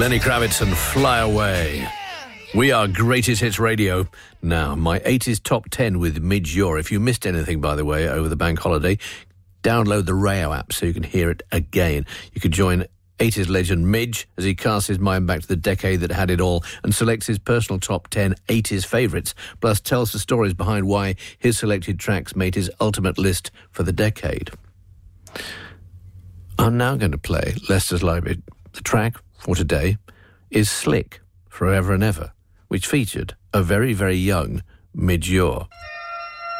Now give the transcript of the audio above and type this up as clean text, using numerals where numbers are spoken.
Lenny Kravitz and Fly Away. We are Greatest Hits Radio. Now, my 80s Top 10 with Midge Ure. If you missed anything, by the way, over the bank holiday, download the Rayo app so you can hear it again. You could join 80s legend Midge as he casts his mind back to the decade that had it all and selects his personal top 10 80s favourites, plus tells the stories behind why his selected tracks made his ultimate list for the decade. I'm now going to play Lester's Library. The track for today is Slick, Forever and Ever, which featured a very, very young Midge Ure.